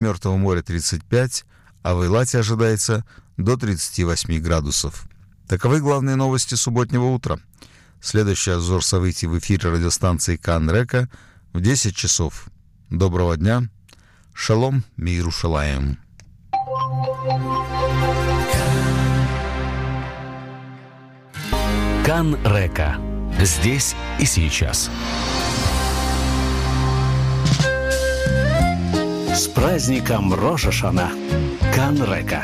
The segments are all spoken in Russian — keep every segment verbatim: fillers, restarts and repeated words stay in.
Мертвого моря тридцать пять, а в Эйлате ожидается до тридцати восьми градусов. Таковы главные новости субботнего утра. Следующий обзор событий в эфире радиостанции Кан Река в десять часов. Доброго дня. Шалом, Миерушалаем. Кан Река. Здесь и сейчас. С праздником Рош ха-Шана. Кан Река.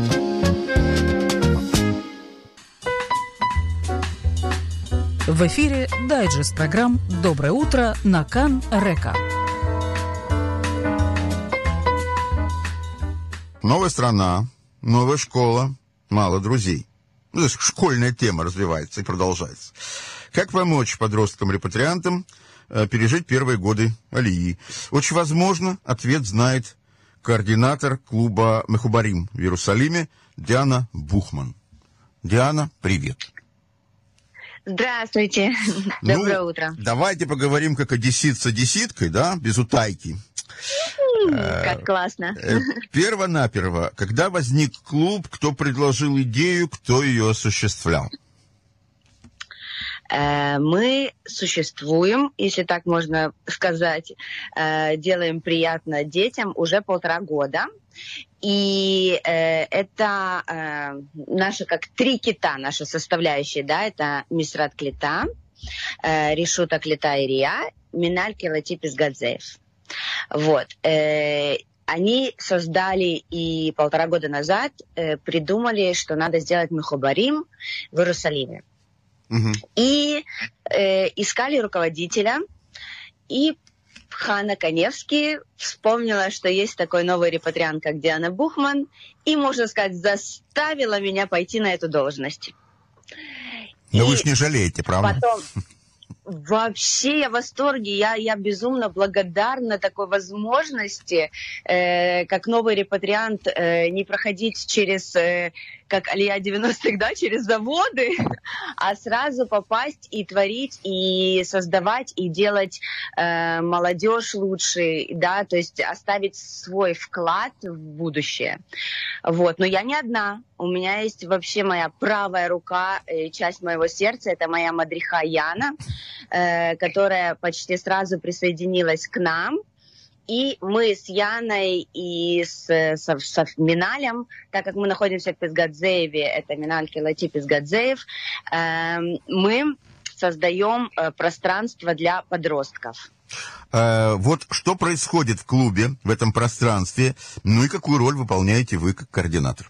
В эфире дайджест программ «Доброе утро» на Кан Река. Новая страна, новая школа, мало друзей. Ну, школьная тема развивается и продолжается. Как помочь подросткам-репатриантам э, пережить первые годы Алии? Очень возможно, ответ знает координатор клуба Мехубарим в Иерусалиме Диана Бухман. Диана, привет. Здравствуйте. Доброе ну, утро. Давайте поговорим, как одессит с одесситкой, да, без утайки. Как классно. Перво-наперво, когда возник клуб, кто предложил идею, кто ее осуществлял? Мы существуем, если так можно сказать, делаем приятно детям уже полтора года. И э, это э, наши как три кита, наши составляющие, да, это Мисрат Клита, э, Решута Клита и Рия, Миналь Келати Писгадзеев. Вот. Э, они создали и полтора года назад э, придумали, что надо сделать Мехубарим в Иерусалиме. Mm-hmm. И э, искали руководителя, и Хана Каневский вспомнила, что есть такой новый репатриант, как Диана Бухман, и, можно сказать, заставила меня пойти на эту должность. Но и вы ж не жалеете, правда? Потом... Вообще я в восторге, я, я безумно благодарна такой возможности, э, как новый репатриант, э, не проходить через, э, как Алия девяностых, да, через заводы, а сразу попасть и творить, и создавать, и делать э, молодежь лучше, да, то есть оставить свой вклад в будущее. Вот. Но я не одна. У меня есть вообще моя правая рука, э, часть моего сердца, это моя мадриха Яна, э, которая почти сразу присоединилась к нам. И мы с Яной и с, со, со Миналем, так как мы находимся в Писгадзееве, это Миналь Келати Писгадзеев, э, мы создаем э, пространство для подростков. Э, вот что происходит в клубе, в этом пространстве, ну и какую роль выполняете вы как координатор?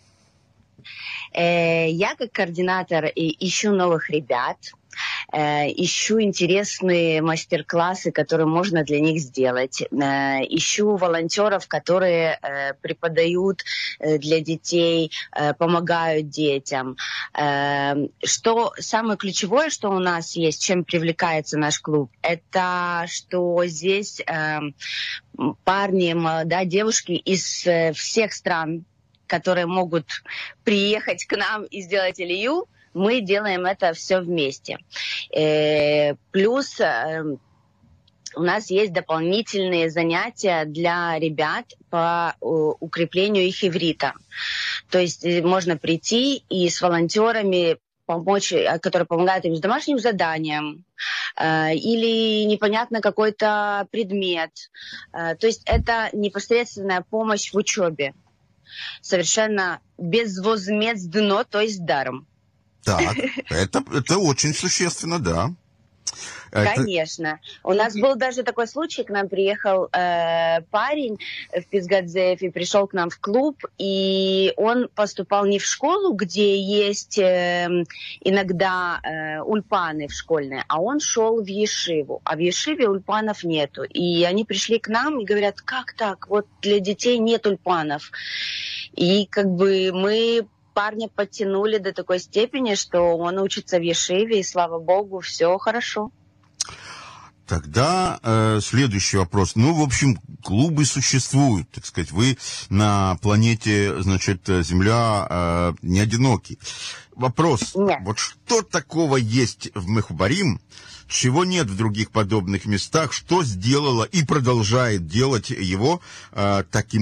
Э, я как координатор ищу новых ребят, э, ищу интересные мастер-классы, которые можно для них сделать. Э, ищу волонтеров, которые э, преподают э, для детей, э, помогают детям. Э, что самое ключевое, что у нас есть, чем привлекается наш клуб, это что здесь э, парни, да, девушки из э, всех стран, которые могут приехать к нам и сделать Алию, мы делаем это все вместе. Э, плюс э, у нас есть дополнительные занятия для ребят по э, укреплению их иврита. То есть э, можно прийти и с волонтерами помочь, которые помогают им с домашним заданием, э, или непонятно какой-то предмет. Э, то есть это непосредственная помощь в учебе. Совершенно безвозмездно, то есть даром. Так, это, это очень существенно, да. Конечно. Это... У нас был даже такой случай, к нам приехал э, парень в Писгадзеев и пришел к нам в клуб, и он поступал не в школу, где есть э, иногда э, ульпаны в школьные, а он шел в ешиву, а в ешиве ульпанов нету. И они пришли к нам и говорят, как так, вот для детей нет ульпанов. И как бы мы парня подтянули до такой степени, что он учится в ешиве, и слава богу, все хорошо. Тогда э, следующий вопрос. Ну, в общем, клубы существуют, так сказать. Вы на планете, значит, Земля э, не одиноки. Вопрос. Нет. Вот что такого есть в Мехубарим, чего нет в других подобных местах? Что сделало и продолжает делать его э, таким